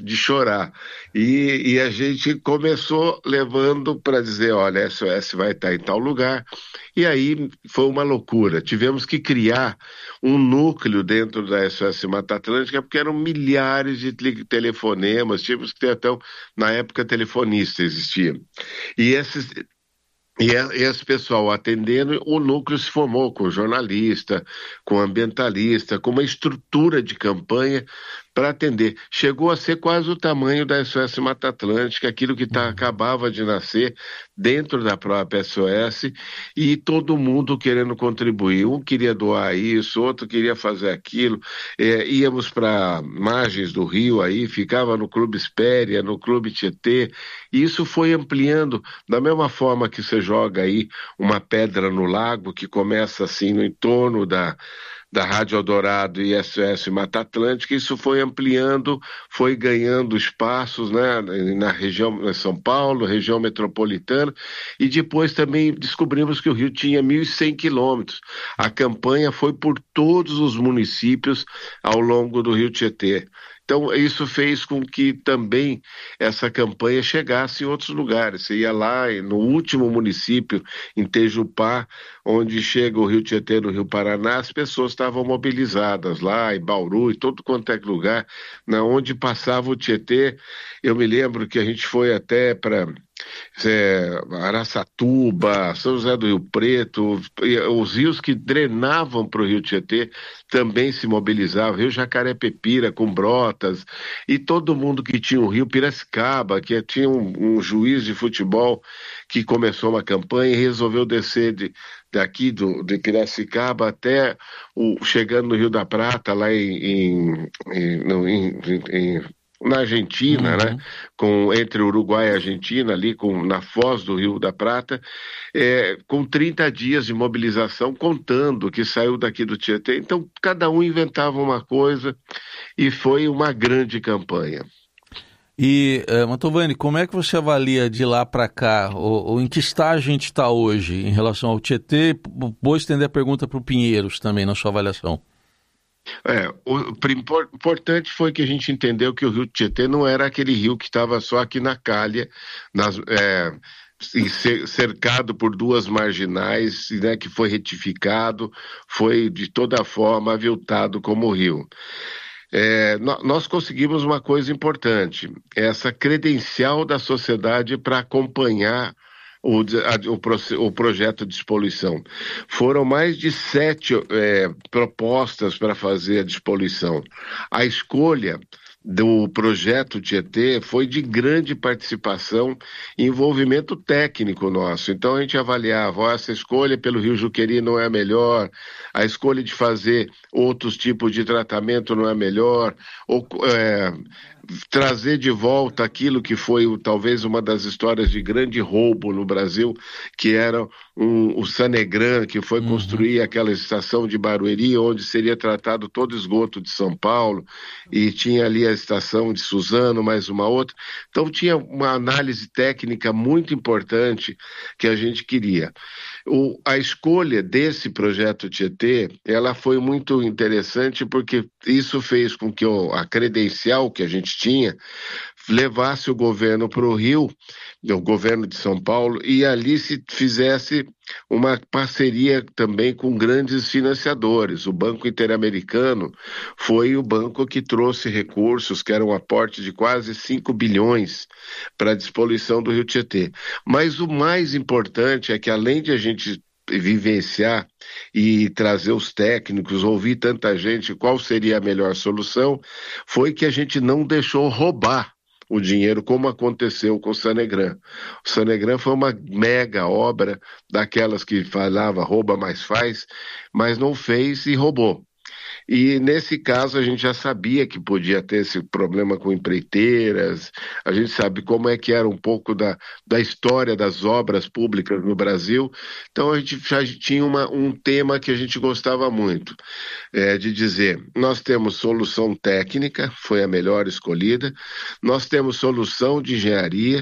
de chorar. E a gente começou levando para dizer, olha, a SOS vai estar em tal lugar. E aí foi uma loucura. Tivemos que criar um núcleo dentro da SOS Mata Atlântica, porque eram milhares de telefonemas, tínhamos que ter até, na época, telefonista existia. E esses e esse pessoal atendendo, o núcleo se formou com jornalista, com ambientalista, com uma estrutura de campanha para atender. Chegou a ser quase o tamanho da SOS Mata Atlântica, aquilo que acabava de nascer dentro da própria SOS, e todo mundo querendo contribuir. Um queria doar isso, outro queria fazer aquilo. Íamos para margens do rio aí, ficava no Clube Espéria, no Clube Tietê, e isso foi ampliando da mesma forma que você joga aí uma pedra no lago, que começa assim no entorno da Rádio Eldorado e SOS Mata Atlântica, isso foi ampliando, foi ganhando espaços, né, na região de São Paulo, região metropolitana, e depois também descobrimos que o Rio tinha 1.100 quilômetros. A campanha foi por todos os municípios ao longo do Rio Tietê. Então, isso fez com que também essa campanha chegasse em outros lugares. Você ia lá no último município, em Tejupá, onde chega o Rio Tietê no Rio Paraná, as pessoas estavam mobilizadas lá, em Bauru, em todo quanto é lugar, onde passava o Tietê. Eu me lembro que a gente foi até para Araçatuba, São José do Rio Preto, os rios que drenavam para o Rio Tietê também se mobilizavam, Rio Jacaré-Pepira com Brotas, e todo mundo que tinha um rio, Piracicaba, que tinha um juiz de futebol que começou uma campanha e resolveu descer daqui de Piracicaba até chegando no Rio da Prata, lá na Argentina, né? Uhum. Entre Uruguai e Argentina, ali na foz do Rio da Prata, com 30 dias de mobilização, contando que saiu daqui do Tietê. Então, cada um inventava uma coisa e foi uma grande campanha. E, Mantovani, como é que você avalia de lá para cá, ou em que estágio a gente está hoje em relação ao Tietê? Vou estender a pergunta para o Pinheiros também, na sua avaliação. O importante foi que a gente entendeu que o Rio Tietê não era aquele rio que estava só aqui na calha, cercado por duas marginais, né, que foi retificado, foi de toda forma aviltado como rio. Nós conseguimos uma coisa importante, essa credencial da sociedade para acompanhar o projeto de despoluição. Foram mais de 7 propostas para fazer a despoluição. A escolha do projeto Tietê foi de grande participação e envolvimento técnico nosso. Então a gente avaliava, essa escolha pelo Rio Juqueri não é a melhor, a escolha de fazer outros tipos de tratamento não é a melhor, ou trazer de volta aquilo que foi talvez uma das histórias de grande roubo no Brasil, que era o Sanegran, que foi Uhum. construir aquela estação de Barueri, onde seria tratado todo o esgoto de São Paulo, e tinha ali a estação de Suzano, mais uma outra. Então tinha uma análise técnica muito importante que a gente queria. A escolha desse projeto Tietê, ela foi muito interessante porque isso fez com que a credencial que a gente tinha levasse o governo para o Rio, o governo de São Paulo, e ali se fizesse uma parceria também com grandes financiadores. O Banco Interamericano foi o banco que trouxe recursos, que era um aporte de quase 5 bilhões para a despoluição do Rio Tietê. Mas o mais importante é que, além de a gente vivenciar e trazer os técnicos, ouvir tanta gente, qual seria a melhor solução, foi que a gente não deixou roubar o dinheiro, como aconteceu com o Sanegran. O Sanegran foi uma mega obra, daquelas que falava rouba mais faz, mas não fez e roubou. E nesse caso a gente já sabia que podia ter esse problema com empreiteiras, a gente sabe como é que era um pouco da história das obras públicas no Brasil, então a gente já tinha um tema que a gente gostava muito, de dizer, nós temos solução técnica, foi a melhor escolhida, nós temos solução de engenharia,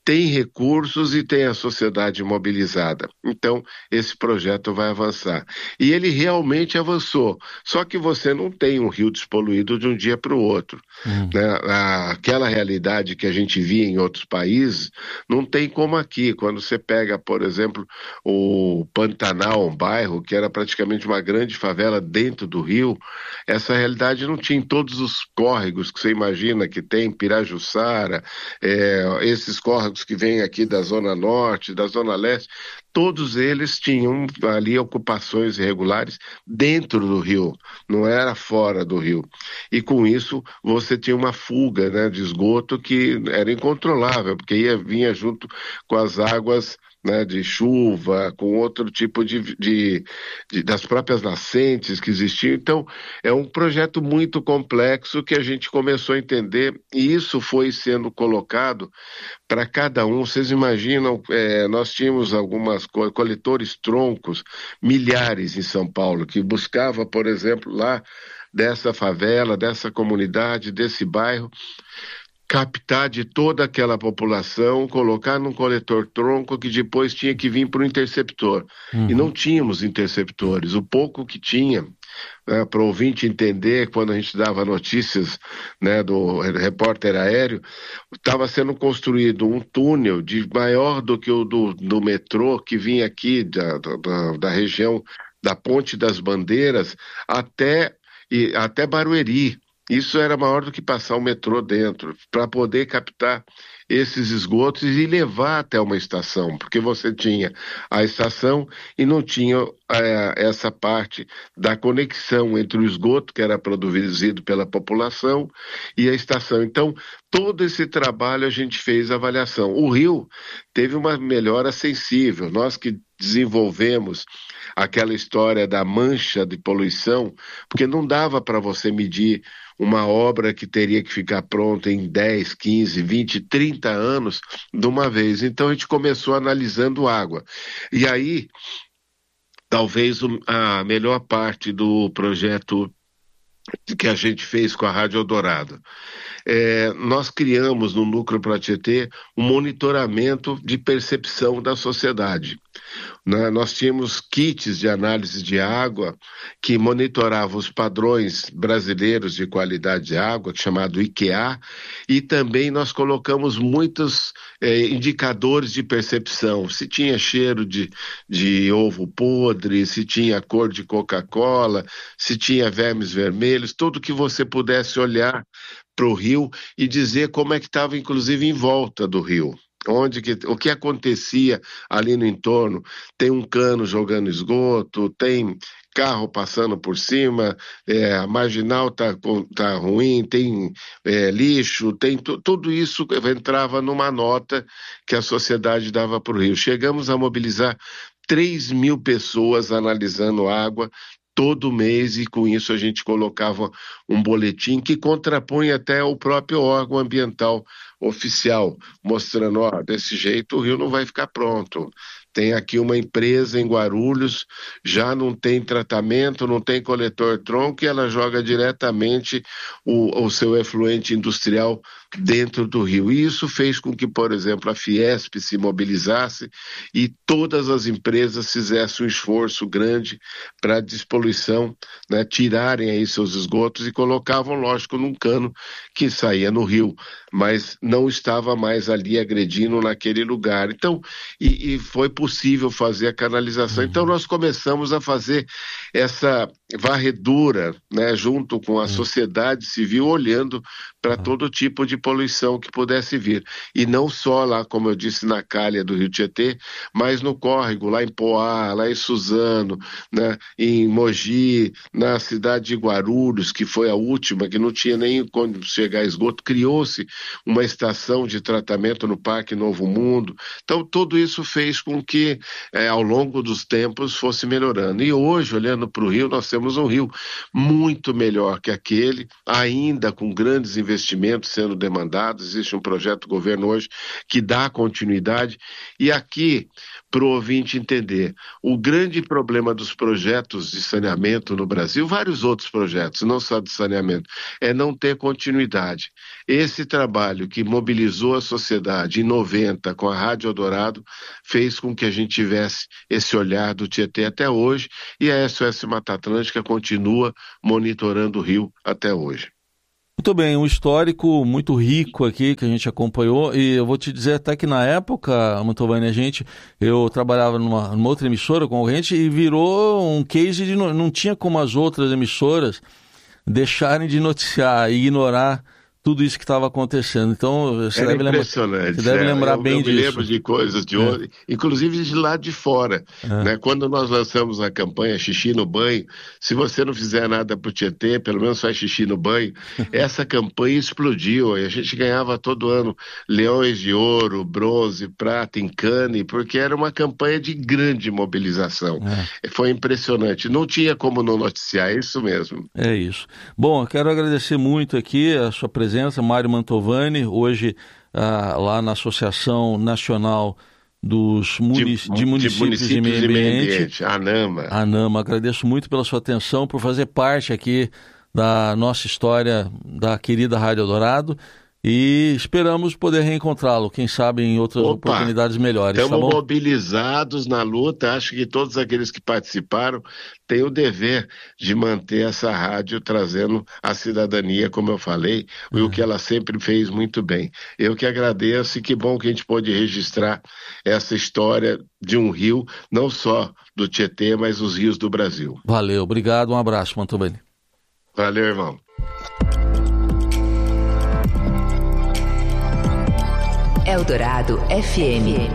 tem recursos e tem a sociedade mobilizada. Então, esse projeto vai avançar. E ele realmente avançou. Só que você não tem um rio despoluído de um dia para o outro. Né? Aquela realidade que a gente via em outros países, não tem como aqui. Quando você pega, por exemplo, o Pantanal, um bairro que era praticamente uma grande favela dentro do rio, essa realidade não tinha em todos os córregos que você imagina que tem, Pirajussara, esses córregos que vêm aqui da Zona Norte, da Zona Leste, todos eles tinham ali ocupações irregulares dentro do rio, não era fora do rio. E com isso você tinha uma fuga, né, de esgoto que era incontrolável, porque vinha junto com as águas, né, de chuva, com outro tipo das próprias nascentes que existiam. Então, é um projeto muito complexo que a gente começou a entender, e isso foi sendo colocado para cada um. Vocês imaginam, nós tínhamos algumas coletores troncos, milhares em São Paulo, que buscava, por exemplo, lá dessa favela, dessa comunidade, desse bairro, captar de toda aquela população, colocar num coletor tronco que depois tinha que vir para o interceptor. E não tínhamos interceptores. O pouco que tinha, né, para o ouvinte entender, quando a gente dava notícias, né, do repórter aéreo, estava sendo construído um túnel maior do que o do metrô que vinha aqui da região da Ponte das Bandeiras até Barueri. Isso era maior do que passar o metrô dentro, para poder captar esses esgotos e levar até uma estação, porque você tinha a estação e não tinha essa parte da conexão entre o esgoto que era produzido pela população e a estação. Então, todo esse trabalho a gente fez avaliação. O rio teve uma melhora sensível. Nós que desenvolvemos aquela história da mancha de poluição, porque não dava para você medir uma obra que teria que ficar pronta em 10, 15, 20, 30 anos de uma vez. Então a gente começou analisando água. E aí, talvez a melhor parte do projeto que a gente fez com a Rádio Eldorado. Nós criamos no Núcleo Pró-Tietê um monitoramento de percepção da sociedade. Nós tínhamos kits de análise de água que monitoravam os padrões brasileiros de qualidade de água, chamado IQA, e também nós colocamos muitos indicadores de percepção, se tinha cheiro de ovo podre, se tinha cor de Coca-Cola, se tinha vermes vermelhos, tudo que você pudesse olhar para o rio e dizer como é que estava, inclusive, em volta do rio. O que acontecia ali no entorno. Tem um cano jogando esgoto, tem carro passando por cima, a marginal tá ruim, tem lixo, tem tudo isso entrava numa nota que a sociedade dava para o rio. Chegamos a mobilizar 3.000 pessoas analisando água todo mês, e com isso a gente colocava um boletim que contrapõe até o próprio órgão ambiental oficial, mostrando, desse jeito o rio não vai ficar pronto. Tem aqui uma empresa em Guarulhos, já não tem tratamento, não tem coletor tronco, e ela joga diretamente o seu efluente industrial dentro do rio. E isso fez com que, por exemplo, a Fiesp se mobilizasse e todas as empresas fizessem um esforço grande para a despoluição, né, tirarem aí seus esgotos e colocavam, lógico, num cano que saía no rio, mas não estava mais ali agredindo naquele lugar. Então, e foi possível fazer a canalização. Então, nós começamos a fazer essa varredura, né, junto com a sociedade civil, olhando para todo tipo de poluição que pudesse vir. E não só lá, como eu disse, na calha do Rio Tietê, mas no córrego, lá em Poá, lá em Suzano, né, em Mogi, na cidade de Guarulhos, que foi a última, que não tinha nem quando chegar a esgoto, criou-se uma estação de tratamento no Parque Novo Mundo. Então, tudo isso fez com que, ao longo dos tempos, fosse melhorando. E hoje, olhando para o Rio, nós temos um rio muito melhor que aquele, ainda com grandes investimentos investimentos sendo demandados, existe um projeto do governo hoje que dá continuidade. E aqui, para o ouvinte entender, o grande problema dos projetos de saneamento no Brasil, vários outros projetos, não só de saneamento, é não ter continuidade. Esse trabalho que mobilizou a sociedade em 90 com a Rádio Eldorado fez com que a gente tivesse esse olhar do Tietê até hoje, e a SOS Mata Atlântica continua monitorando o rio até hoje. Muito bem, um histórico muito rico aqui que a gente acompanhou, e eu vou te dizer até que na época, Mantovani, eu trabalhava numa outra emissora concorrente e virou um case de não tinha como as outras emissoras deixarem de noticiar e ignorar tudo isso que estava acontecendo. Então, você deve lembrar bem disso. Eu me lembro de coisas de ontem, inclusive de lá de fora. Né? Quando nós lançamos a campanha Xixi no Banho, se você não fizer nada pro Tietê, pelo menos faz xixi no banho, essa campanha explodiu. E a gente ganhava todo ano leões de ouro, bronze, prata em Cannes, porque era uma campanha de grande mobilização. Foi impressionante. Não tinha como não noticiar, é isso mesmo. É isso. Bom, eu quero agradecer muito aqui a sua presença, Mário Mantovani, hoje lá na Associação Nacional dos Municípios de Meio Ambiente, ANAMA. Agradeço muito pela sua atenção, por fazer parte aqui da nossa história da querida Rádio Eldorado, e esperamos poder reencontrá-lo, quem sabe em outras oportunidades melhores. Estamos mobilizados na luta, acho que todos aqueles que participaram têm o dever de manter essa rádio trazendo a cidadania, como eu falei, e o que ela sempre fez muito bem. Eu que agradeço, e que bom que a gente pôde registrar essa história de um rio, não só do Tietê, mas os rios do Brasil. Valeu, obrigado, um abraço, Mantovani. Valeu, irmão. Eldorado FM.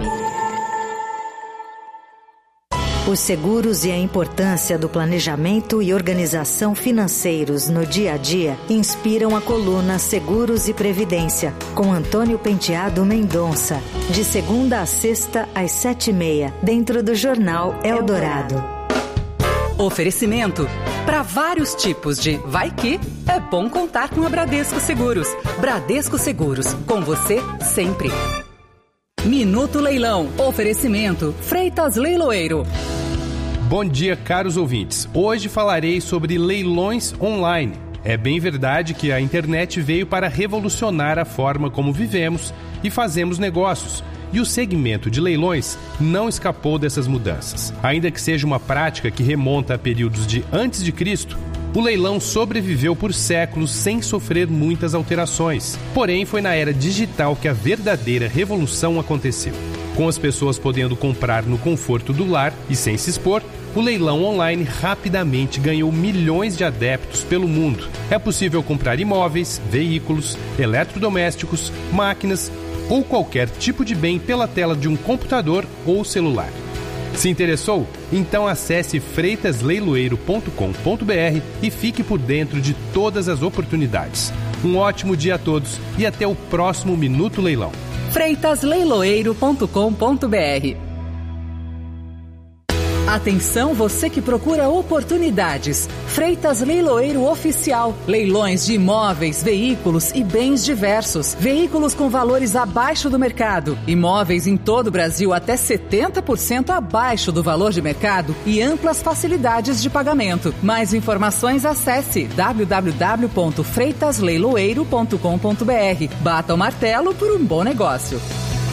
Os seguros e a importância do planejamento e organização financeiros no dia a dia inspiram a coluna Seguros e Previdência, com Antônio Penteado Mendonça, de segunda a sexta às 7h30, dentro do jornal Eldorado. Oferecimento. Para vários tipos de vai que, é bom contar com a Bradesco Seguros. Bradesco Seguros, com você sempre. Minuto Leilão. Oferecimento. Freitas Leiloeiro. Bom dia, caros ouvintes. Hoje falarei sobre leilões online. É bem verdade que a internet veio para revolucionar a forma como vivemos e fazemos negócios. E o segmento de leilões não escapou dessas mudanças. Ainda que seja uma prática que remonta a períodos de antes de Cristo, o leilão sobreviveu por séculos sem sofrer muitas alterações. Porém, foi na era digital que a verdadeira revolução aconteceu. Com as pessoas podendo comprar no conforto do lar e sem se expor, o leilão online rapidamente ganhou milhões de adeptos pelo mundo. É possível comprar imóveis, veículos, eletrodomésticos, máquinas ou qualquer tipo de bem pela tela de um computador ou celular. Se interessou? Então acesse freitasleiloeiro.com.br e fique por dentro de todas as oportunidades. Um ótimo dia a todos e até o próximo Minuto Leilão. freitasleiloeiro.com.br. Atenção, você que procura oportunidades. Freitas Leiloeiro Oficial. Leilões de imóveis, veículos e bens diversos. Veículos com valores abaixo do mercado. Imóveis em todo o Brasil até 70% abaixo do valor de mercado e amplas facilidades de pagamento. Mais informações, acesse www.freitasleiloeiro.com.br. Bata o martelo por um bom negócio.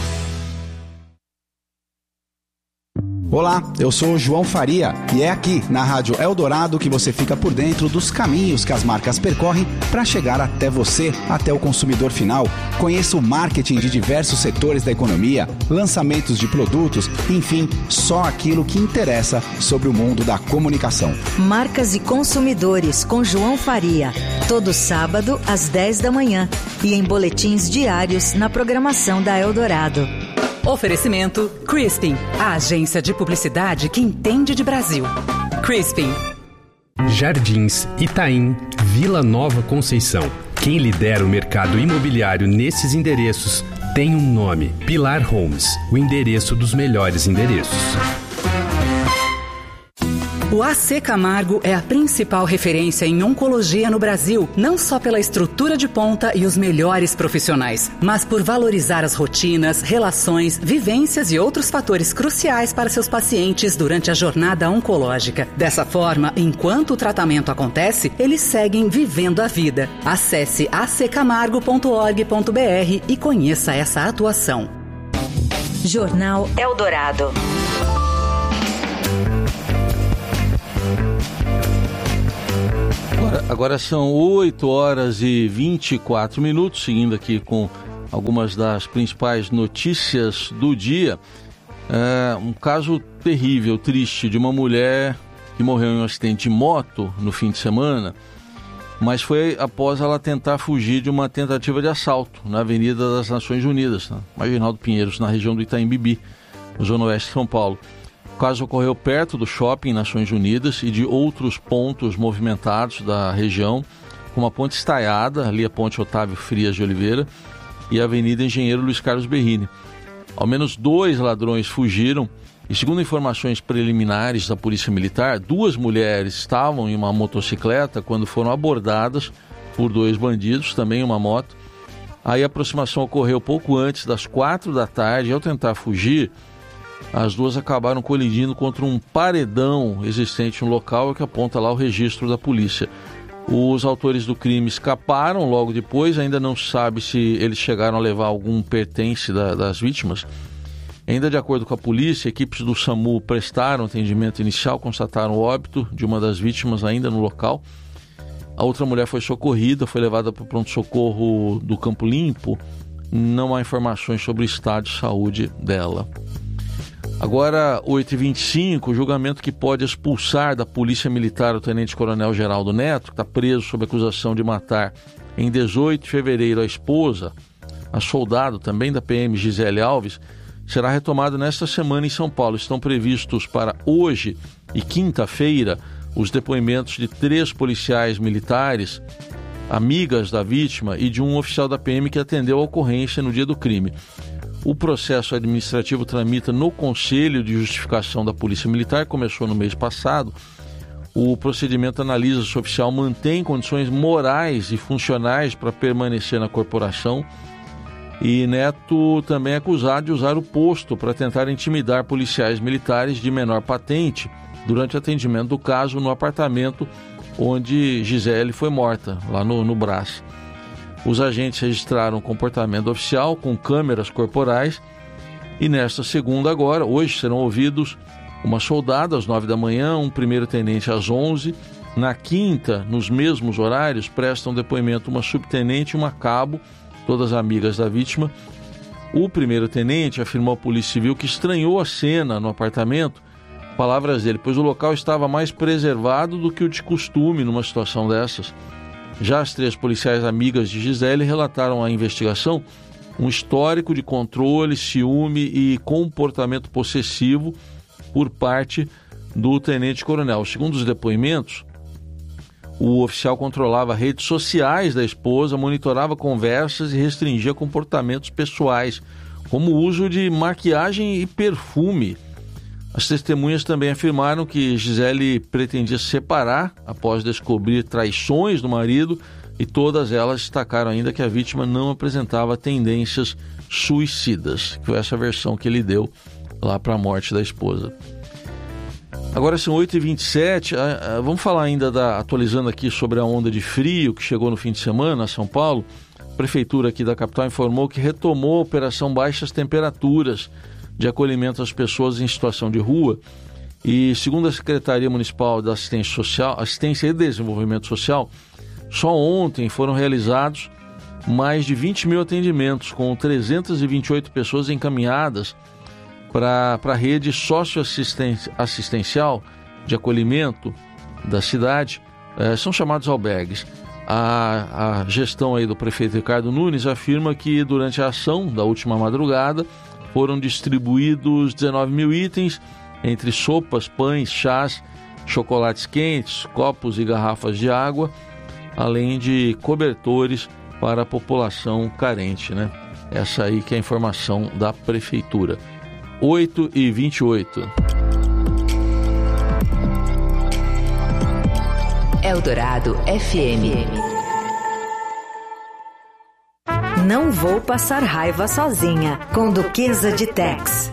Olá, eu sou o João Faria e é aqui na Rádio Eldorado que você fica por dentro dos caminhos que as marcas percorrem para chegar até você, até o consumidor final. Conheça o marketing de diversos setores da economia, lançamentos de produtos, enfim, só aquilo que interessa sobre o mundo da comunicação. Marcas e Consumidores, com João Faria, todo sábado às 10 da manhã e em boletins diários na programação da Eldorado. Oferecimento Crispin, a agência de publicidade que entende de Brasil. Crispin. Jardins, Itaim, Vila Nova Conceição. Quem lidera o mercado imobiliário nesses endereços tem um nome: Pilar Homes, o endereço dos melhores endereços. O AC Camargo é a principal referência em oncologia no Brasil, não só pela estrutura de ponta e os melhores profissionais, mas por valorizar as rotinas, relações, vivências e outros fatores cruciais para seus pacientes durante a jornada oncológica. Dessa forma, enquanto o tratamento acontece, eles seguem vivendo a vida. Acesse accamargo.org.br e conheça essa atuação. Jornal Eldorado. Agora são 8 horas e 24 minutos, seguindo aqui com algumas das principais notícias do dia. Um caso terrível, triste, de uma mulher que morreu em um acidente de moto no fim de semana, mas foi após ela tentar fugir de uma tentativa de assalto na Avenida das Nações Unidas, na Marginal do Pinheiros, na região do Itaim Bibi, na Zona Oeste de São Paulo. O caso ocorreu perto do Shopping Nações Unidas e de outros pontos movimentados da região, como a Ponte Estaiada, ali a Ponte Otávio Frias de Oliveira, e a Avenida Engenheiro Luiz Carlos Berrini. Ao menos 2 ladrões fugiram e, segundo informações preliminares da Polícia Militar, 2 mulheres estavam em uma motocicleta quando foram abordadas por 2 bandidos, também em uma moto. Aí a aproximação ocorreu pouco antes das 4 da tarde e, ao tentar fugir, as 2 acabaram colidindo contra um paredão existente no local, que aponta lá o registro da polícia. Os autores do crime escaparam logo depois, ainda não se sabe se eles chegaram a levar algum pertence das vítimas. Ainda de acordo com a polícia, equipes do SAMU prestaram atendimento inicial, constataram o óbito de uma das vítimas ainda no local. A outra mulher foi socorrida, foi levada para o pronto-socorro do Campo Limpo. Não há informações sobre o estado de saúde dela. Agora, 8h25, o julgamento que pode expulsar da Polícia Militar o Tenente-Coronel Geraldo Neto, que está preso sob acusação de matar em 18 de fevereiro a esposa, a soldado também da PM Gisele Alves, será retomado nesta semana em São Paulo. Estão previstos para hoje e quinta-feira os depoimentos de 3 policiais militares, amigas da vítima, e de um oficial da PM que atendeu a ocorrência no dia do crime. O processo administrativo tramita no Conselho de Justificação da Polícia Militar, começou no mês passado. O procedimento analisa se o oficial mantém condições morais e funcionais para permanecer na corporação. E Neto também é acusado de usar o posto para tentar intimidar policiais militares de menor patente durante o atendimento do caso no apartamento onde Gisele foi morta, lá no Brás. Os agentes registraram o comportamento oficial com câmeras corporais e nesta segunda agora, hoje, serão ouvidos uma soldada às 9 da manhã, um primeiro-tenente às 11. Na quinta, nos mesmos horários, prestam depoimento uma subtenente e uma cabo, todas amigas da vítima. O primeiro-tenente afirmou à Polícia Civil que estranhou a cena no apartamento, palavras dele, pois o local estava mais preservado do que o de costume numa situação dessas. Já as 3 policiais amigas de Gisele relataram à investigação um histórico de controle, ciúme e comportamento possessivo por parte do tenente-coronel. Segundo os depoimentos, o oficial controlava redes sociais da esposa, monitorava conversas e restringia comportamentos pessoais, como o uso de maquiagem e perfume. As testemunhas também afirmaram que Gisele pretendia se separar após descobrir traições do marido e todas elas destacaram ainda que a vítima não apresentava tendências suicidas, que foi essa versão que ele deu lá para a morte da esposa. Agora são 8h27, vamos falar ainda, atualizando aqui sobre a onda de frio que chegou no fim de semana a São Paulo. A prefeitura aqui da capital informou que retomou a operação Baixas Temperaturas, de acolhimento às pessoas em situação de rua. E segundo a Secretaria Municipal da Assistência e Desenvolvimento Social, só ontem foram realizados mais de 20 mil atendimentos, com 328 pessoas encaminhadas para a rede socioassistencial de acolhimento da cidade, são chamados albergues. A gestão aí do prefeito Ricardo Nunes afirma que durante a ação da última madrugada foram distribuídos 19 mil itens, entre sopas, pães, chás, chocolates quentes, copos e garrafas de água, além de cobertores para a população carente, né? Essa aí que é a informação da prefeitura. 8h28. Eldorado FM. Não vou passar raiva sozinha, com Duquesa de Tex.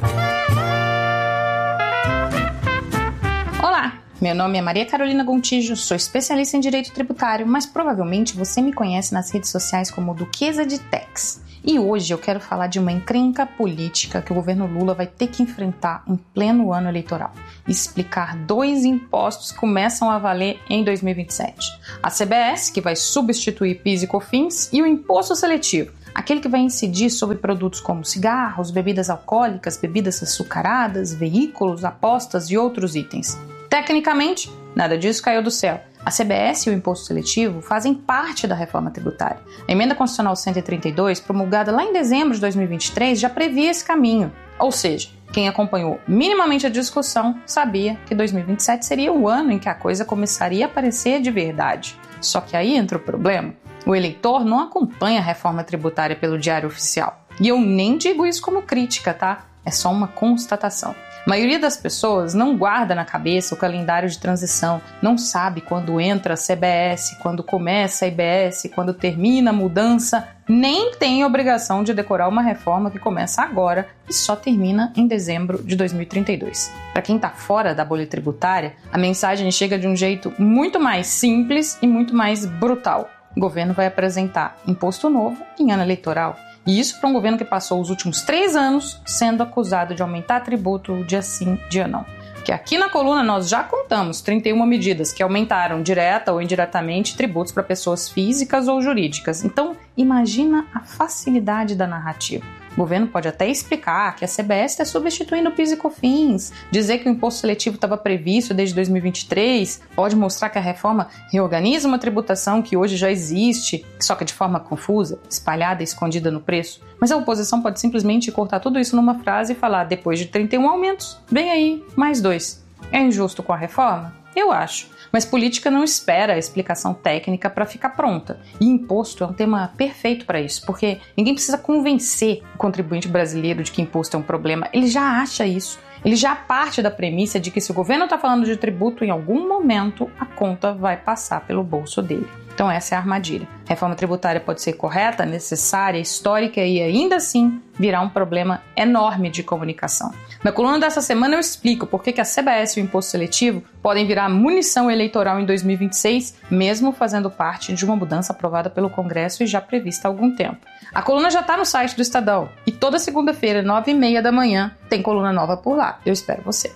Olá, meu nome é Maria Carolina Gontijo, sou especialista em direito tributário, mas provavelmente você me conhece nas redes sociais como Duquesa de Tex. E hoje eu quero falar de uma encrenca política que o governo Lula vai ter que enfrentar em pleno ano eleitoral. Explicar 2 impostos que começam a valer em 2027. A CBS, que vai substituir PIS e COFINS, e o imposto seletivo, aquele que vai incidir sobre produtos como cigarros, bebidas alcoólicas, bebidas açucaradas, veículos, apostas e outros itens. Tecnicamente, nada disso caiu do céu. A CBS e o imposto seletivo fazem parte da reforma tributária. A Emenda Constitucional 132, promulgada lá em dezembro de 2023, já previa esse caminho. Ou seja, quem acompanhou minimamente a discussão sabia que 2027 seria o ano em que a coisa começaria a aparecer de verdade. Só que aí entra o problema. O eleitor não acompanha a reforma tributária pelo Diário Oficial. E eu nem digo isso como crítica, tá? É só uma constatação. A maioria das pessoas não guarda na cabeça o calendário de transição, não sabe quando entra a CBS, quando começa a IBS, quando termina a mudança, nem tem obrigação de decorar uma reforma que começa agora e só termina em dezembro de 2032. Para quem está fora da bolha tributária, a mensagem chega de um jeito muito mais simples e muito mais brutal. O governo vai apresentar imposto novo em ano eleitoral. E isso para um governo que passou os últimos 3 anos sendo acusado de aumentar tributo dia sim, dia não. Que aqui na coluna nós já contamos 31 medidas que aumentaram direta ou indiretamente tributos para pessoas físicas ou jurídicas. Então, imagina a facilidade da narrativa. O governo pode até explicar que a CBS está substituindo o PIS e COFINS, dizer que o imposto seletivo estava previsto desde 2023, pode mostrar que a reforma reorganiza uma tributação que hoje já existe, só que de forma confusa, espalhada e escondida no preço. Mas a oposição pode simplesmente cortar tudo isso numa frase e falar, depois de 31 aumentos, vem aí mais 2. É injusto com a reforma? Eu acho. Mas política não espera a explicação técnica para ficar pronta. E imposto é um tema perfeito para isso, porque ninguém precisa convencer o contribuinte brasileiro de que imposto é um problema. Ele já acha isso. Ele já parte da premissa de que se o governo está falando de tributo, em algum momento a conta vai passar pelo bolso dele. Então essa é a armadilha. A reforma tributária pode ser correta, necessária, histórica e ainda assim virá um problema enorme de comunicação. Na coluna dessa semana eu explico por que a CBS e o imposto seletivo podem virar munição eleitoral em 2026, mesmo fazendo parte de uma mudança aprovada pelo Congresso e já prevista há algum tempo. A coluna já está no site do Estadão e toda segunda-feira, 9h30 da manhã, tem coluna nova por lá. Eu espero você.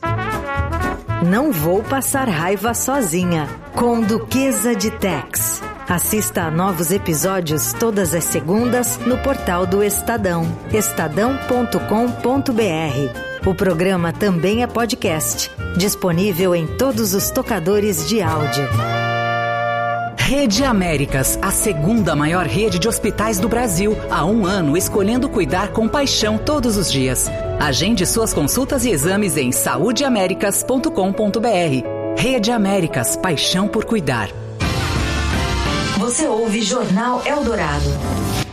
Não vou passar raiva sozinha, com Duquesa de Tex. Assista a novos episódios todas as segundas no portal do Estadão, estadão.com.br. O programa também é podcast, disponível em todos os tocadores de áudio. Rede Américas, a segunda maior rede de hospitais do Brasil, há 1 ano escolhendo cuidar com paixão todos os dias. Agende suas consultas e exames em saudeamericas.com.br. Rede Américas, paixão por cuidar. Você ouve Jornal Eldorado.